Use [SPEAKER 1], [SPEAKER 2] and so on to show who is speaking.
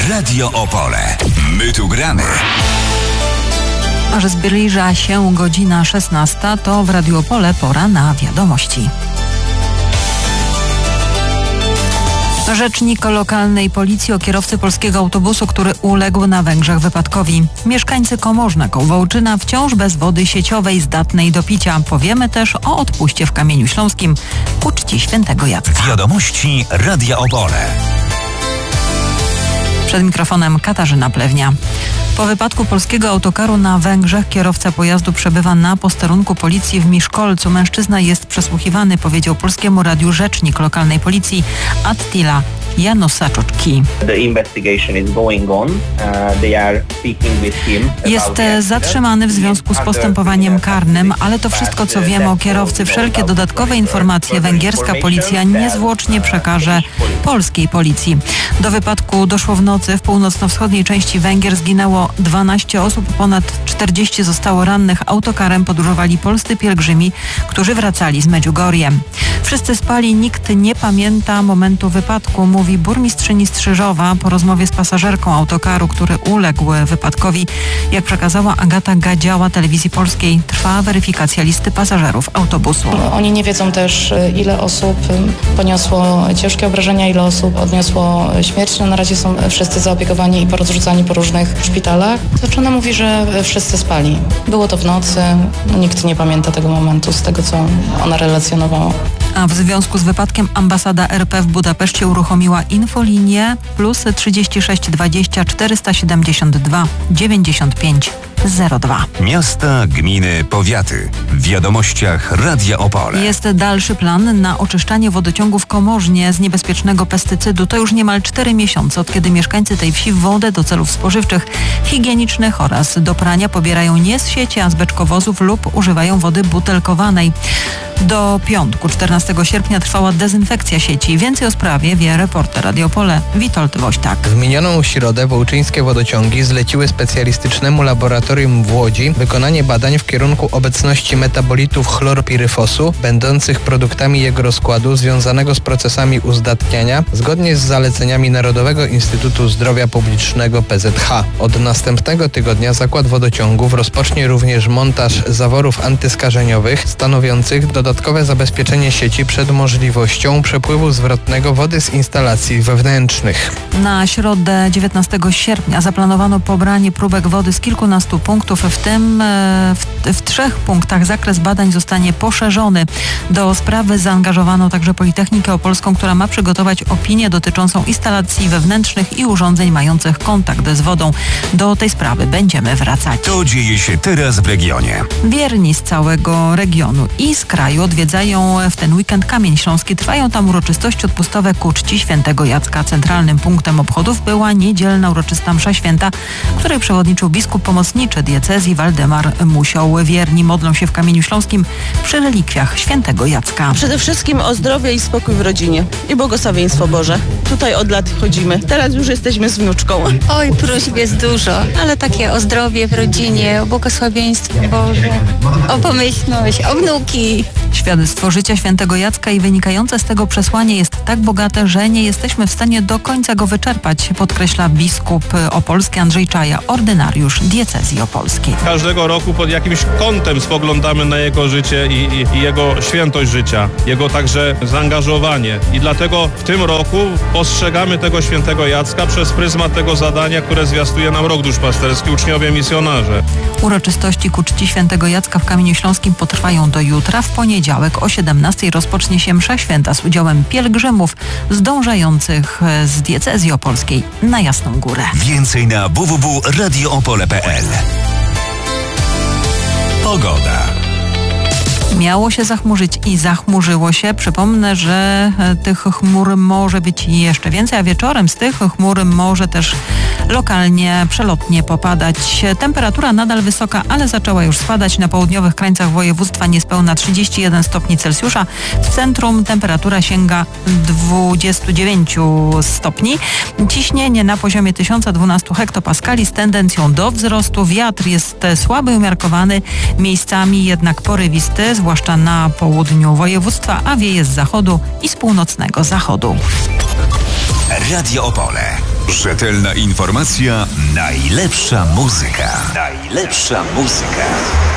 [SPEAKER 1] Radio Opole. My tu gramy.
[SPEAKER 2] A że zbliża się godzina 16, to w Radiu Opole pora na wiadomości. Rzecznik lokalnej policji o kierowcy polskiego autobusu, który uległ na Węgrzech wypadkowi. Mieszkańcy Komorzna, Kołwołczyna wciąż bez wody sieciowej zdatnej do picia. Powiemy też o odpuście w Kamieniu Śląskim ku czci świętego Jacka.
[SPEAKER 1] Wiadomości Radia Opole.
[SPEAKER 2] Przed mikrofonem Katarzyna Plewnia. Po wypadku polskiego autokaru na Węgrzech kierowca pojazdu przebywa na posterunku policji w Miszkolcu. Mężczyzna jest przesłuchiwany, powiedział Polskiemu Radiu rzecznik lokalnej policji Attila Janosaczucki. Jest zatrzymany w związku z postępowaniem karnym, ale to wszystko, co wiemy o kierowcy. Wszelkie dodatkowe informacje węgierska policja niezwłocznie przekaże polskiej policji. Do wypadku doszło w nocy. W północno-wschodniej części Węgier zginęło 12 osób, ponad 40 zostało rannych. Autokarem podróżowali polscy pielgrzymi, którzy wracali z Medjugorje. Wszyscy spali, nikt nie pamięta momentu wypadku, mówi burmistrzyni Strzyżowa po rozmowie z pasażerką autokaru, który uległ wypadkowi. Jak przekazała Agata Gadziała Telewizji Polskiej, trwa weryfikacja listy pasażerów autobusu.
[SPEAKER 3] Oni nie wiedzą też, ile osób poniosło ciężkie obrażenia, ile osób odniosło śmierć. Na razie są wszyscy zaopiekowani i porozrzucani po różnych szpitalach. Zaczona mówi, że wszyscy spali. Było to w nocy, nikt nie pamięta tego momentu z tego, co ona relacjonowała.
[SPEAKER 2] A w związku z wypadkiem ambasada RP w Budapeszcie uruchomiła infolinię plus 36 20 472 95 02.
[SPEAKER 1] Miasta, gminy, powiaty. W wiadomościach Radia Opole.
[SPEAKER 2] Jest dalszy plan na oczyszczanie wodociągu w Komorznie z niebezpiecznego pestycydu. To już niemal 4 miesiące, od kiedy mieszkańcy tej wsi wodę do celów spożywczych, higienicznych oraz do prania pobierają nie z sieci, a z beczkowozów lub używają wody butelkowanej. Do piątku 14 sierpnia trwała dezynfekcja sieci. Więcej o sprawie wie reporter Radio Opole Witold Woźtak.
[SPEAKER 4] W minioną środę wołczyńskie wodociągi zleciły specjalistycznemu laboratorium w Łodzi wykonanie badań w kierunku obecności metabolitów chlorpiryfosu, będących produktami jego rozkładu związanego z procesami uzdatniania, zgodnie z zaleceniami Narodowego Instytutu Zdrowia Publicznego PZH. Od następnego tygodnia zakład wodociągów rozpocznie również montaż zaworów antyskażeniowych stanowiących dodatkowe zabezpieczenie sieci przed możliwością przepływu zwrotnego wody z instalacji wewnętrznych.
[SPEAKER 2] Na środę 19 sierpnia zaplanowano pobranie próbek wody z kilkunastu punktów, w tym w 3 punktach zakres badań zostanie poszerzony. Do sprawy zaangażowano także Politechnikę Opolską, która ma przygotować opinię dotyczącą instalacji wewnętrznych i urządzeń mających kontakt z wodą. Do tej sprawy będziemy wracać.
[SPEAKER 1] To dzieje się teraz w regionie.
[SPEAKER 2] Wierni z całego regionu i z kraju odwiedzają w ten weekend Kamień Śląski. Trwają tam uroczystości odpustowe ku czci świętego Jacka. Centralnym punktem obchodów była niedzielna uroczysta msza święta, której przewodniczył biskup pomocniczy diecezji Waldemar Musioł. Wierni modlą się w Kamieniu Śląskim przy relikwiach świętego Jacka.
[SPEAKER 5] Przede wszystkim o zdrowie i spokój w rodzinie i błogosławieństwo Boże. Tutaj od lat chodzimy. Teraz już jesteśmy z wnuczką.
[SPEAKER 6] Oj, próśb jest dużo, ale takie o zdrowie w rodzinie, o błogosławieństwo Boże, o pomyślność, o wnuki.
[SPEAKER 2] Świadectwo życia świętego Jacka i wynikające z tego przesłanie jest tak bogate, że nie jesteśmy w stanie do końca go wyczerpać, podkreśla biskup opolski Andrzej Czaja, ordynariusz diecezji opolskiej.
[SPEAKER 7] Każdego roku pod jakimś kątem spoglądamy na jego życie i jego świętość życia, jego także zaangażowanie. I dlatego w tym roku postrzegamy tego świętego Jacka przez pryzmat tego zadania, które zwiastuje nam rok duszpasterski, uczniowie misjonarze.
[SPEAKER 2] Uroczystości ku czci świętego Jacka w Kamieniu Śląskim potrwają do jutra. W poniedziałek o 17 rozpocznie się msza święta z udziałem pielgrzymów zdążających z diecezji opolskiej na Jasną Górę.
[SPEAKER 1] Więcej na www.radioopole.pl. Pogoda.
[SPEAKER 2] Miało się zachmurzyć i zachmurzyło się. Przypomnę, że tych chmur może być jeszcze więcej, a wieczorem z tych chmur może też lokalnie, przelotnie popadać. Temperatura nadal wysoka, ale zaczęła już spadać. Na południowych krańcach województwa niespełna 31 stopni Celsjusza. W centrum temperatura sięga 29 stopni. Ciśnienie na poziomie 1012 hektopaskali z tendencją do wzrostu. Wiatr jest słaby, umiarkowany, miejscami jednak porywisty, zwłaszcza na południu województwa, a wieje z zachodu i z północnego zachodu.
[SPEAKER 1] Radio Opole. Rzetelna informacja, najlepsza muzyka. Najlepsza muzyka.